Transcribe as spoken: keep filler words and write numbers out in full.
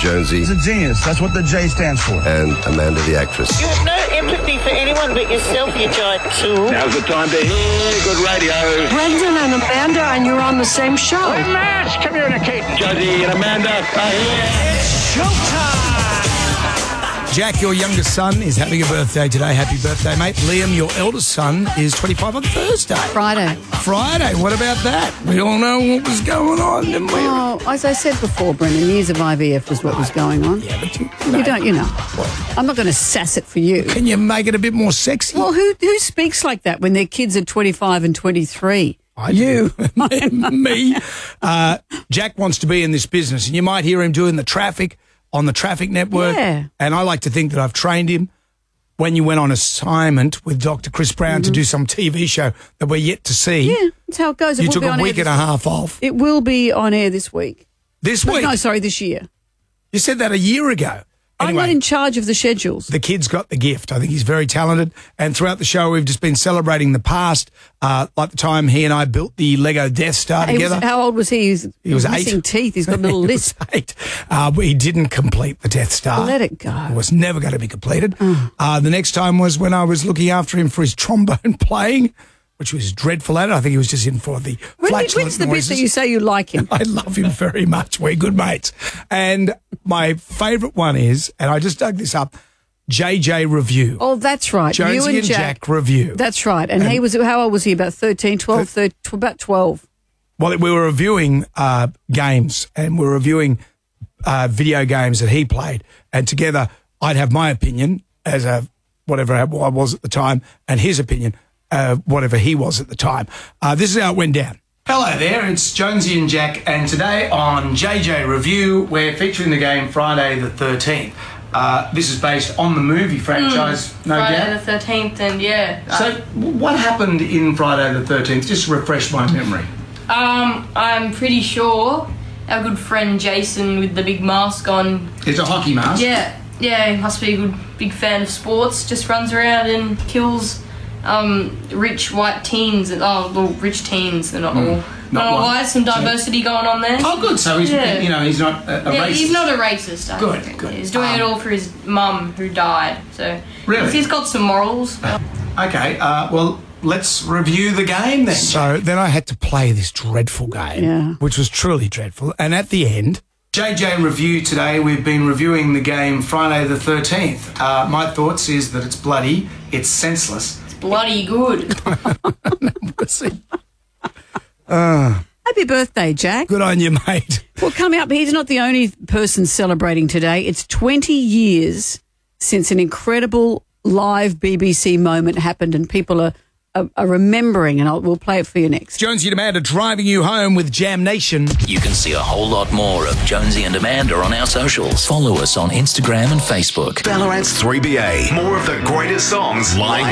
Jonesy. He's a genius. That's what the J stands for. And Amanda, the actress. You have no empathy for anyone but yourself, you giant tool. Now's the time to hear good radio. Brendan and Amanda, and you're on the same show. We're mass communicating. Josie and Amanda are here. It's showtime! Jack, your youngest son, is having a birthday today. Happy birthday, mate. Liam, your eldest son, is twenty-five on Thursday. Friday. Friday. What about that? We all know what was going on, didn't we? Oh, as I said before, Brendan, years of I V F was what was going on. Yeah, but you, you, know, you don't, you know. What? I'm not going to sass it for you. Can you make it a bit more sexy? Well, who who speaks like that when their kids are twenty-five and twenty-three? I you. Me. Uh, Jack wants to be in this business, and you might hear him doing the traffic on the Traffic Network. Yeah. And I like to think that I've trained him when you went on assignment with Doctor Chris Brown mm-hmm. to do some T V show that we're yet to see. Yeah, that's how it goes. It you will took be a on week air and a half off. It will be on air this week. This but week? No, sorry, this year. You said that a year ago. Anyway, I'm not in charge of the schedules. The kid's got the gift. I think he's very talented. And throughout the show, we've just been celebrating the past, uh, like the time he and I built the Lego Death Star He together. Was, how old was he? He was, he was missing eight. teeth. He's got a little lisp. eight. Uh, but he didn't complete the Death Star. Let it go. It was never going to be completed. Oh. Uh, the next time was when I was looking after him for his trombone playing, which was dreadful at it. I think he was just in for the when, flatulent When's the noises. bit that you say you like him? I love him very much. We're good mates. And my favourite one is, and I just dug this up, J J Review. Oh, that's right. Jonesy you and, and Jack, Jack Review. That's right. And, and he was, how old was he? About thirteen, twelve, thirteen, about twelve. Well, we were reviewing uh, games and we were reviewing uh, video games that he played. And together, I'd have my opinion as a whatever I was at the time and his opinion, uh, whatever he was at the time. Uh, this is how it went down. Hello there, it's Jonesy and Jack, and today on J J Review, we're featuring the game Friday the thirteenth. Uh, this is based on the movie franchise, mm, no doubt. Friday the thirteenth, and yeah. So, uh, what happened in Friday the thirteenth? Just refresh my memory. Um, I'm pretty sure our good friend Jason with the big mask on. It's a hockey mask. Yeah, yeah, he must be a good big fan of sports. Just runs around and kills um, rich white teens. And, oh, well, rich teens. They're not mm. all. Not all white. Some diversity so, going on there. Oh, good. So he's yeah. you know he's not a, a yeah, racist. He's not a racist. I good, think. good. He's doing um, it all for his mum who died. So really, he's got some morals. Okay. Uh, well. Let's review the game then. So then I had to play this dreadful game, yeah. which was truly dreadful. And at the end, J J Review today, we've been reviewing the game Friday the thirteenth. Uh, my thoughts is that it's bloody, it's senseless. It's bloody good. uh, Happy birthday, Jack. Good on you, mate. Well, coming up, he's not the only person celebrating today. It's twenty years since an incredible live B B C moment happened and people are Are, are remembering, and I'll, we'll play it for you next. Jonesy and Amanda driving you home with Jam Nation. You can see a whole lot more of Jonesy and Amanda on our socials. Follow us on Instagram and Facebook. Ballarat's three B A. More of the greatest songs live